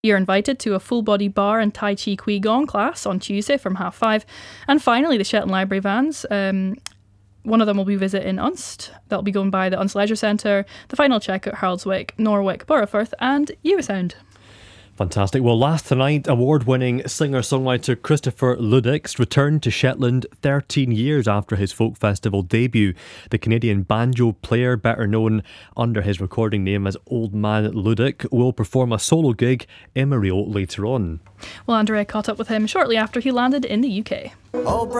You're invited to a full-body bar and Tai Chi Qigong class on Tuesday from 5:30. And finally, the Shetland Library vans. One of them will be visiting Unst. That'll be going by the Unst Leisure Centre, the final check at Harleswick, Norwick, Boroughfirth and Uasound. Fantastic. Well, last night, award-winning singer-songwriter Christopher Ludix returned to Shetland 13 years after his folk festival debut. The Canadian banjo player, better known under his recording name as Old Man Ludic, will perform a solo gig in Mario later on. Well, Andrea caught up with him shortly after he landed in the UK.